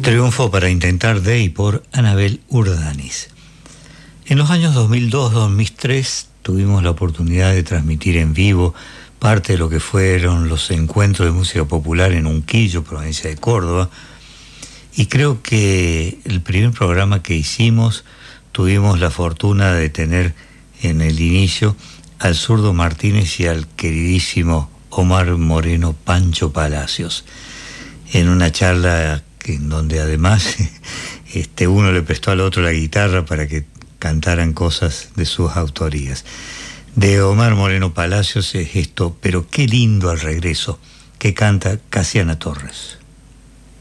Triunfo para intentar de y por Anabel Urdanis. En los años 2002-2003 tuvimos la oportunidad de transmitir en vivo parte de lo que fueron los encuentros de música popular en Unquillo, provincia de Córdoba, y creo que el primer programa que hicimos tuvimos la fortuna de tener en el inicio al zurdo Martínez y al queridísimo Omar Moreno Pancho Palacios, en una charla en donde además uno le prestó al otro la guitarra para que cantaran cosas de sus autorías. De Omar Moreno Palacios es esto, pero qué lindo al regreso, que canta Casiana Torres.